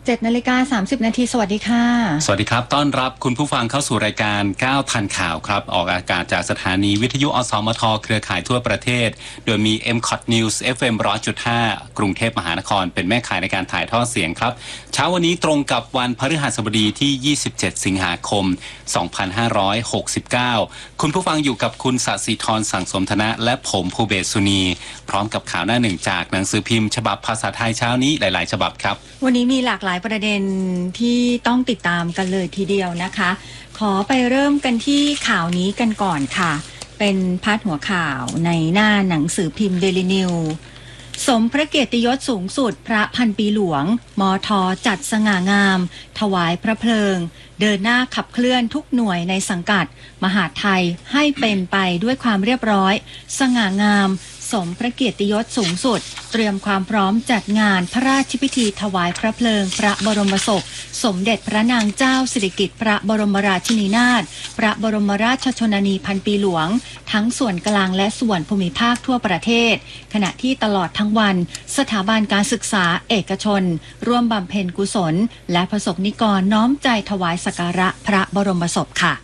7:30 นาทีสวัสดีค่ะสวัสดีครับต้อนรับคุณผู้ฟังเข้าสู่รายการ9ทันข่าวครับออกอากาศจากสถานีวิทยุอสมทเครือข่ายทั่วประเทศโดยมี MCOT News FM 100.5 กรุงเทพมหานครเป็นแม่ข่ายในการถ่ายทอดเสียงครับเช้าวันนี้ตรงกับวันพฤหัสบดีที่27สิงหาคม2569คุณผู้ฟังอยู่กับคุณศศิธรสังสมธนะและผมภูเบศสุนีพร้อมกับข่าวหน้าหนึ่งจากหนังสือพิมพ์ฉบับภาษาไทยเช้านี้หลายๆฉบับครับวันนี้มีหลากหลายประเด็นที่ต้องติดตามกันเลยทีเดียวนะคะขอไปเริ่มกันที่ข่าวนี้กันก่อนค่ะเป็นพาดหัวข่าวในหน้าหนังสือพิมพ์เดลินิวสมพระเกียรติยศสูงสุดพระพันปีหลวงมท.จัดสง่างามถวายพระเพลิงเดินหน้าขับเคลื่อนทุกหน่วยในสังกัดมหาดไทยให้เป็นไปด้วยความเรียบร้อยสง่างามสมพระเกียรติยศสูงสุดเตรียมความพร้อมจัดงานพระราชพิธีถวายพระเพลิงพระบรมศพสมเด็จพระนางเจ้าสิริกิติ์พระบรมราชินีนาถพระบรมราชชนนีพันปีหลวงทั้งส่วนกลางและส่วนภูมิภาคทั่วประเทศขณะที่ตลอดทั้งวันสถาบันการศึกษาเอกชนร่วมบำเพ็ญกุศลและประสบนิกรน้อมใจถวายสักการะพระบรมศพค่ะ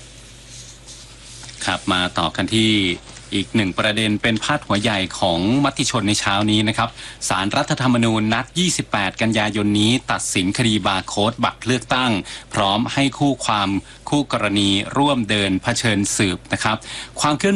ครับมาต่อกันที่อีกหนึ่งประเด็นเป็นพาดหัวใหญ่ของมติชนในเช้านี้นะครับศาลรัฐธรรมนูญนัด28กันยายนนี้ตัดสินคดีบาร์โค้ดบัตรเลือกตั้งพร้อมให้คู่กรณีร่วมเดินเผชิญสืบนะครับความเคลื่อน